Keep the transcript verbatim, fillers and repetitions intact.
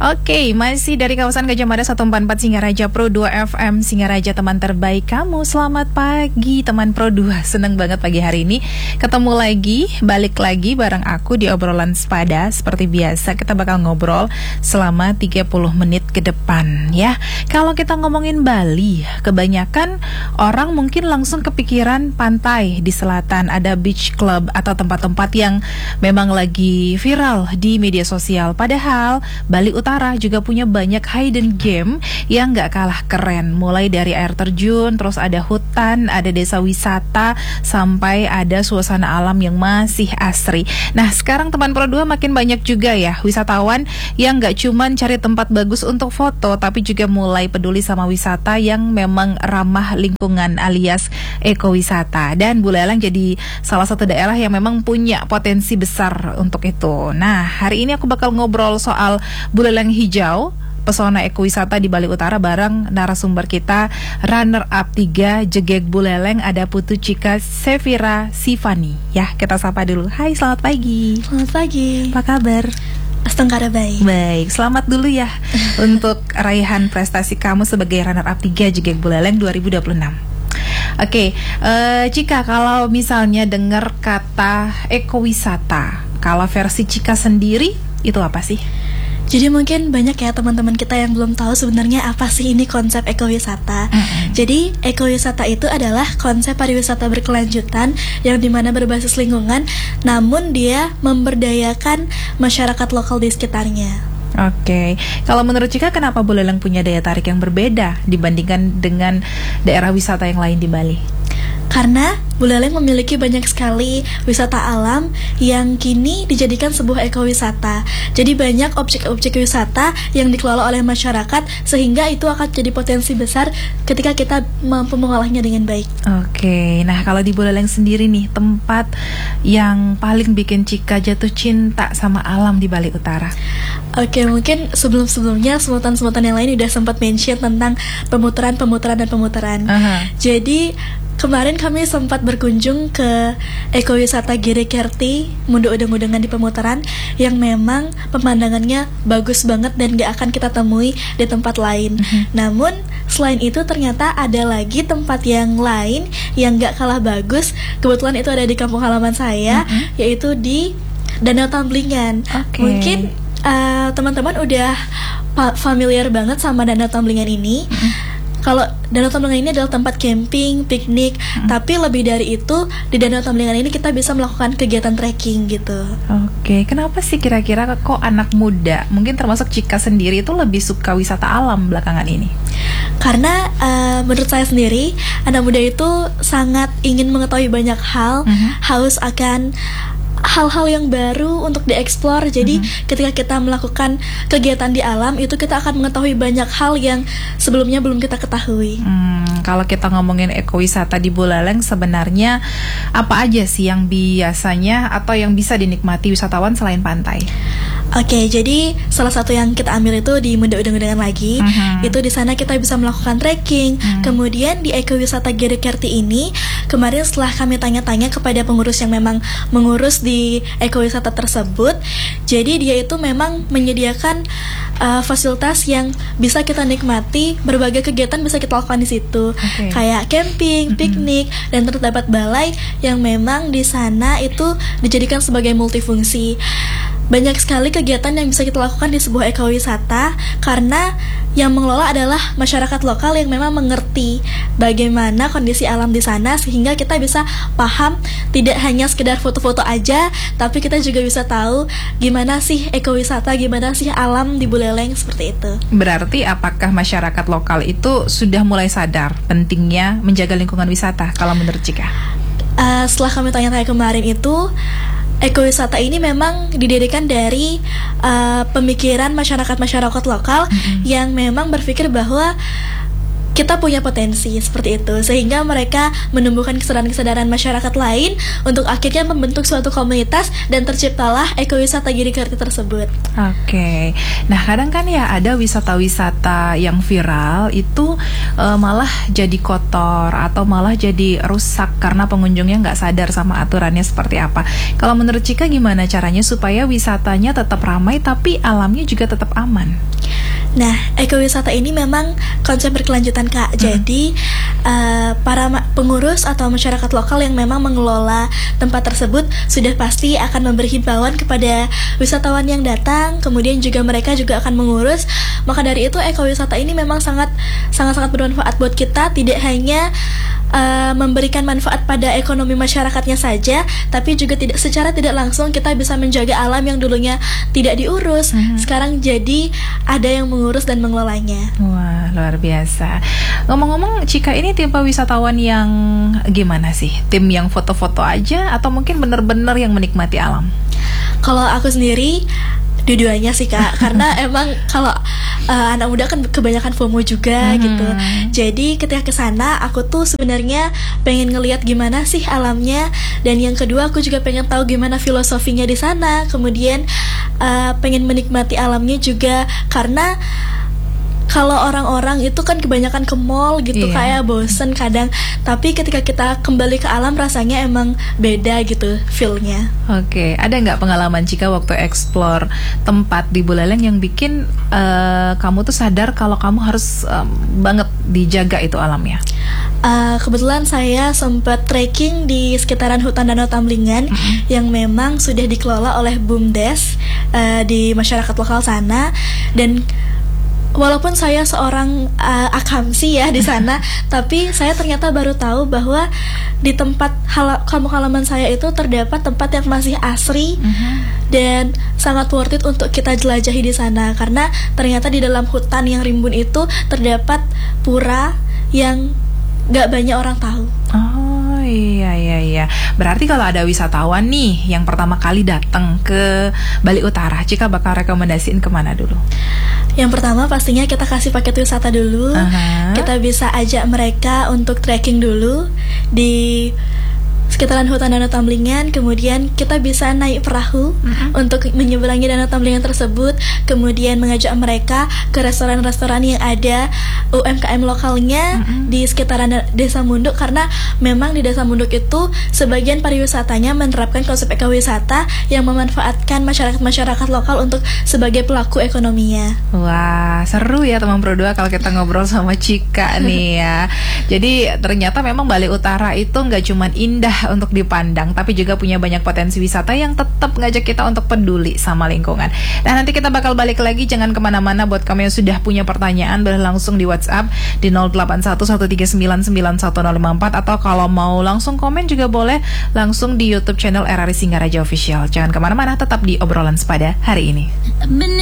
Oke, masih dari kawasan Gajah Mada seratus empat puluh empat Singaraja Pro dua F M Singaraja, teman terbaik kamu. Selamat pagi teman Pro dua. Seneng banget pagi hari ini ketemu lagi, balik lagi bareng aku di obrolan sepada. Seperti biasa kita bakal ngobrol selama tiga puluh menit ke depan ya. Kalau kita ngomongin Bali, kebanyakan orang mungkin langsung kepikiran pantai di selatan, ada beach club atau tempat-tempat yang memang lagi viral di media sosial. Padahal Bali Utara juga punya banyak hidden gem yang gak kalah keren. Mulai dari air terjun, terus ada hutan, ada desa wisata, sampai ada suasana alam yang masih asri. Nah sekarang teman Pro dua makin banyak juga ya wisatawan yang gak cuman cari tempat bagus untuk foto, tapi juga mulai peduli sama wisata yang memang ramah lingkungan alias ekowisata. Dan Buleleng jadi salah satu daerah yang memang punya potensi besar untuk itu. Nah hari ini aku bakal ngobrol soal Buleleng hijau, pesona ekowisata di Bali Utara bareng narasumber kita, runner up tiga Jegek Buleleng, ada Putu Cika Sevira Sifani. Ya, kita sapa dulu. Hai, selamat pagi. Selamat pagi. Apa kabar? Astengkara baik. Baik, selamat dulu ya untuk raihan prestasi kamu sebagai runner up tiga Jegek Buleleng dua ribu dua puluh enam. Oke, uh, Cika, kalau misalnya dengar kata ekowisata, kalau versi Cika sendiri itu apa sih? Jadi mungkin banyak ya teman-teman kita yang belum tahu sebenarnya apa sih ini konsep ekowisata. Mm-hmm. Jadi ekowisata itu adalah konsep pariwisata berkelanjutan yang dimana berbasis lingkungan, namun dia memberdayakan masyarakat lokal di sekitarnya. Oke, kalau menurut Cika kenapa Buleleng punya daya tarik yang berbeda dibandingkan dengan daerah wisata yang lain di Bali? Karena Buleleng memiliki banyak sekali wisata alam yang kini dijadikan sebuah ekowisata. Jadi banyak objek-objek wisata yang dikelola oleh masyarakat, sehingga itu akan jadi potensi besar ketika kita mampu mengolahnya dengan baik. Oke, nah kalau di Buleleng sendiri nih, tempat yang paling bikin Cika jatuh cinta sama alam di Bali Utara. Oke, mungkin sebelum-sebelumnya semutan-semutan yang lain udah sempat mention tentang pemutaran, pemutaran, dan pemutaran. Uh-huh. Jadi kemarin kami sempat berkunjung ke ekowisata Gerekerti, Mundu Udeng-udengan di pemutaran, yang memang pemandangannya bagus banget dan gak akan kita temui di tempat lain. Mm-hmm. Namun selain itu ternyata ada lagi tempat yang lain yang gak kalah bagus. Kebetulan itu ada di kampung halaman saya, mm-hmm. yaitu di Danau Tamblingan. Okay. Mungkin uh, teman-teman udah pa- familiar banget sama Danau Tamblingan ini. Mm-hmm. Kalau Danau Tamblingan ini adalah tempat camping, piknik, hmm. tapi lebih dari itu di Danau Tamblingan ini kita bisa melakukan kegiatan trekking gitu. Oke, kenapa sih kira-kira kok anak muda, mungkin termasuk Cika sendiri, itu lebih suka wisata alam belakangan ini? Karena uh, menurut saya sendiri, anak muda itu sangat ingin mengetahui banyak hal, hmm. haus akan hal-hal yang baru untuk dieksplor. Jadi mm-hmm. ketika kita melakukan kegiatan di alam itu kita akan mengetahui banyak hal yang sebelumnya belum kita ketahui. Hmm, kalau kita ngomongin ekowisata di Buleleng, sebenarnya apa aja sih yang biasanya atau yang bisa dinikmati wisatawan selain pantai? Oke, okay, jadi salah satu yang kita ambil itu di Mundu Udeng-udengan lagi. Uh-huh. Itu di sana kita bisa melakukan trekking. Uh-huh. Kemudian di ekowisata Gerekerti ini, kemarin setelah kami tanya-tanya kepada pengurus yang memang mengurus di ekowisata tersebut, jadi dia itu memang menyediakan uh, fasilitas yang bisa kita nikmati, berbagai kegiatan bisa kita lakukan di situ. Okay. Kayak camping, uh-huh. piknik, dan terdapat balai yang memang di sana itu dijadikan sebagai multifungsi. Banyak sekali kegiatan yang bisa kita lakukan di sebuah ekowisata karena yang mengelola adalah masyarakat lokal yang memang mengerti bagaimana kondisi alam di sana, sehingga kita bisa paham tidak hanya sekedar foto-foto aja, tapi kita juga bisa tahu gimana sih ekowisata, gimana sih alam di Buleleng, seperti itu. Berarti apakah masyarakat lokal itu sudah mulai sadar pentingnya menjaga lingkungan wisata kalau menurut Cika? Uh, setelah kami tanya-tanya kemarin itu, ekowisata ini memang didirikan dari uh, pemikiran masyarakat-masyarakat lokal mm-hmm. yang memang berpikir bahwa kita punya potensi seperti itu, sehingga mereka menumbuhkan kesadaran-kesadaran masyarakat lain untuk akhirnya membentuk suatu komunitas dan terciptalah ekowisata Girikerti tersebut. Oke, nah kadang kan ya ada wisata-wisata yang viral itu uh, malah jadi kotor atau malah jadi rusak karena pengunjungnya nggak sadar sama aturannya seperti apa. Kalau menurut Cika gimana caranya supaya wisatanya tetap ramai tapi alamnya juga tetap aman? Nah, ekowisata ini memang konsep berkelanjutan, Kak. Hmm. Jadi uh, para pengurus atau masyarakat lokal yang memang mengelola tempat tersebut sudah pasti akan memberi himbauan kepada wisatawan yang datang. Kemudian juga mereka juga akan mengurus. Maka dari itu ekowisata ini memang sangat sangat sangat bermanfaat buat kita. Tidak hanya uh, memberikan manfaat pada ekonomi masyarakatnya saja, tapi juga tidak secara tidak langsung kita bisa menjaga alam yang dulunya tidak diurus. Hmm. Sekarang jadi ada yang mengurus dan mengelolanya. Wah, luar biasa. Ngomong-ngomong, Cika ini tipe wisatawan yang gimana sih? Tim yang foto-foto aja atau mungkin benar-benar yang menikmati alam? Kalau aku sendiri dua-duanya sih, Kak. Karena emang kalau uh, anak muda kan kebanyakan FOMO juga hmm. gitu. Jadi ketika ke sana aku tuh sebenarnya pengen ngelihat gimana sih alamnya, dan yang kedua aku juga pengen tahu gimana filosofinya di sana. Kemudian uh, pengen menikmati alamnya juga, karena kalau orang-orang itu kan kebanyakan ke mall gitu, yeah. kayak bosen kadang. Tapi ketika kita kembali ke alam rasanya emang beda gitu feel-nya. Oke, okay. Ada nggak pengalaman Cika waktu explore tempat di Buleleng yang bikin uh, kamu tuh sadar kalau kamu harus um, banget dijaga itu alamnya? Uh, kebetulan saya sempat trekking di sekitaran hutan Danau Tamlingan mm-hmm. yang memang sudah dikelola oleh BUMDes uh, di masyarakat lokal sana. Dan walaupun saya seorang uh, akamsi ya di sana, tapi saya ternyata baru tahu bahwa di tempat hala, kampung halaman saya itu terdapat tempat yang masih asri uh-huh. dan sangat worth it untuk kita jelajahi di sana, karena ternyata di dalam hutan yang rimbun itu terdapat pura yang gak banyak orang tahu. Oh iya iya iya. Berarti kalau ada wisatawan nih yang pertama kali datang ke Bali Utara, Cika bakal rekomendasiin kemana dulu? Yang pertama pastinya kita kasih paket wisata dulu. Uh-huh. Kita bisa ajak mereka untuk trekking dulu di sekitaran hutan Danau Tamlingan. Kemudian kita bisa naik perahu uh-huh. untuk menyeberangi Danau Tamlingan tersebut. Kemudian mengajak mereka ke restoran-restoran yang ada U M K M lokalnya uh-huh. di sekitaran Desa Munduk, karena memang di Desa Munduk itu sebagian pariwisatanya menerapkan konsep ekowisata yang memanfaatkan masyarakat-masyarakat lokal untuk sebagai pelaku ekonominya. Wah, seru ya teman Pro dua kalau kita ngobrol sama Cika nih ya. Jadi ternyata memang Bali Utara itu nggak cuma indah untuk dipandang, tapi juga punya banyak potensi wisata yang tetap ngajak kita untuk peduli sama lingkungan. Nah, nanti kita bakal balik lagi, jangan kemana-mana. Buat kamu yang sudah punya pertanyaan, boleh langsung di WhatsApp di nol delapan satu satu tiga sembilan sembilan satu nol lima empat, atau kalau mau langsung komen juga boleh langsung di YouTube channel R R I Singaraja Official. Jangan kemana-mana, tetap di obrolan sepada hari ini.